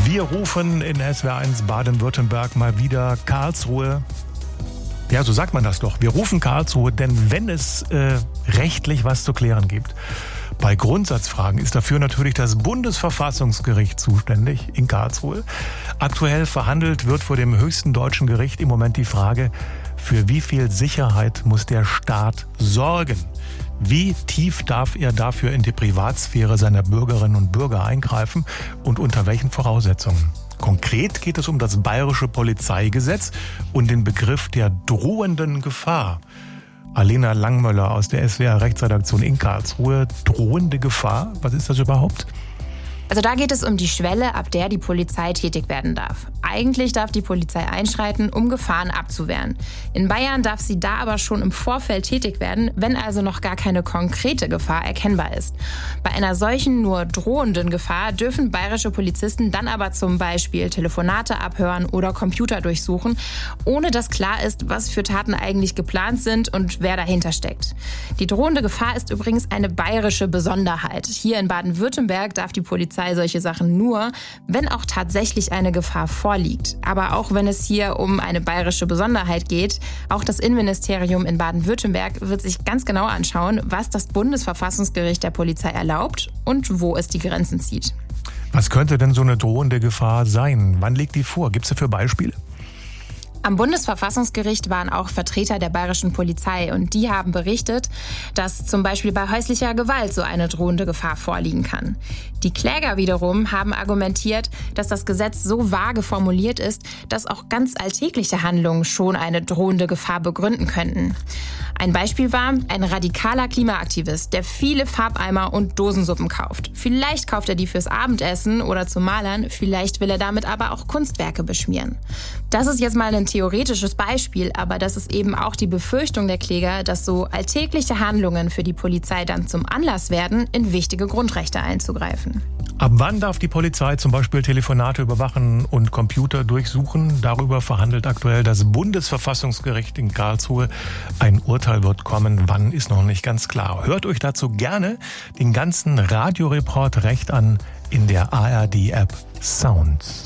Wir rufen in SWR1 Baden-Württemberg mal wieder Karlsruhe. Ja, so sagt man das doch. Wir rufen Karlsruhe, denn wenn es rechtlich was zu klären gibt, bei Grundsatzfragen ist dafür natürlich das Bundesverfassungsgericht zuständig in Karlsruhe. Aktuell verhandelt wird vor dem höchsten deutschen Gericht im Moment die Frage, für wie viel Sicherheit muss der Staat sorgen? Wie tief darf er dafür in die Privatsphäre seiner Bürgerinnen und Bürger eingreifen und unter welchen Voraussetzungen? Konkret geht es um das Bayerische Polizeigesetz und den Begriff der drohenden Gefahr. Alena Langmöller aus der SWR-Rechtsredaktion in Karlsruhe. Drohende Gefahr, was ist das überhaupt? Also da geht es um die Schwelle, ab der die Polizei tätig werden darf. Eigentlich darf die Polizei einschreiten, um Gefahren abzuwehren. In Bayern darf sie da aber schon im Vorfeld tätig werden, wenn also noch gar keine konkrete Gefahr erkennbar ist. Bei einer solchen nur drohenden Gefahr dürfen bayerische Polizisten dann aber zum Beispiel Telefonate abhören oder Computer durchsuchen, ohne dass klar ist, was für Taten eigentlich geplant sind und wer dahinter steckt. Die drohende Gefahr ist übrigens eine bayerische Besonderheit. Hier in Baden-Württemberg darf die Polizei solche Sachen nur, wenn auch tatsächlich eine Gefahr vorliegt. Aber auch wenn es hier um eine bayerische Besonderheit geht, auch das Innenministerium in Baden-Württemberg wird sich ganz genau anschauen, was das Bundesverfassungsgericht der Polizei erlaubt und wo es die Grenzen zieht. Was könnte denn so eine drohende Gefahr sein? Wann liegt die vor? Gibt es dafür Beispiele? Am Bundesverfassungsgericht waren auch Vertreter der bayerischen Polizei und die haben berichtet, dass zum Beispiel bei häuslicher Gewalt so eine drohende Gefahr vorliegen kann. Die Kläger wiederum haben argumentiert, dass das Gesetz so vage formuliert ist, dass auch ganz alltägliche Handlungen schon eine drohende Gefahr begründen könnten. Ein Beispiel war ein radikaler Klimaaktivist, der viele Farbeimer und Dosensuppen kauft. Vielleicht kauft er die fürs Abendessen oder zum Malern, vielleicht will er damit aber auch Kunstwerke beschmieren. Das ist jetzt mal ein theoretisches Beispiel, aber das ist eben auch die Befürchtung der Kläger, dass so alltägliche Handlungen für die Polizei dann zum Anlass werden, in wichtige Grundrechte einzugreifen. Ab wann darf die Polizei zum Beispiel Telefonate überwachen und Computer durchsuchen? Darüber verhandelt aktuell das Bundesverfassungsgericht in Karlsruhe. Ein Urteil wird kommen, wann ist noch nicht ganz klar. Hört euch dazu gerne den ganzen Radioreport Recht an in der ARD-App Sounds.